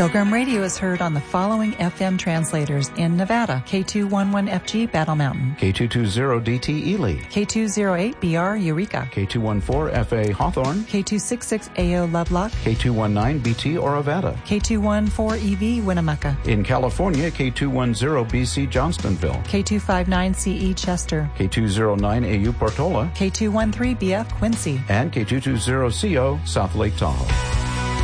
Pilgrim Radio is heard on the following FM translators in Nevada: K211FG Battle Mountain, K220DT Ely, K208BR Eureka, K214FA Hawthorne, K266AO Lovelock, K219BT Orovada, K214EV Winnemucca, in California, K210BC Johnstonville, K259CE Chester, K209AU Portola, K213BF Quincy, and K220CO South Lake Tahoe.